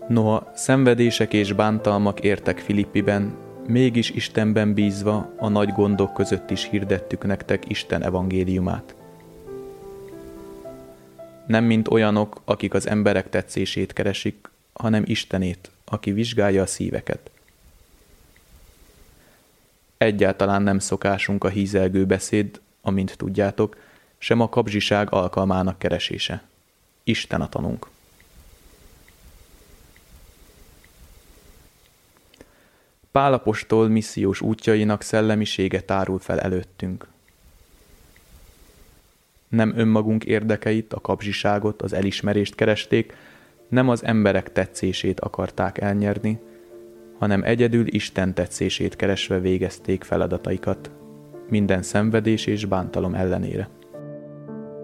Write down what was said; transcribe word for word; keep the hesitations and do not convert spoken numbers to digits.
Noha szenvedések és bántalmak értek Filippiben, mégis Istenben bízva a nagy gondok között is hirdettük nektek Isten evangéliumát. Nem mint olyanok, akik az emberek tetszését keresik, hanem Istenét, aki vizsgálja a szíveket. Egyáltalán nem szokásunk a hízelgő beszéd, amint tudjátok, sem a kapzsiság alkalmának keresése. Isten a tanunk. Pál apostol missziós útjainak szellemisége tárul fel előttünk. Nem önmagunk érdekeit, a kapzsiságot, az elismerést keresték, nem az emberek tetszését akarták elnyerni, hanem egyedül Isten tetszését keresve végezték feladataikat, minden szenvedés és bántalom ellenére.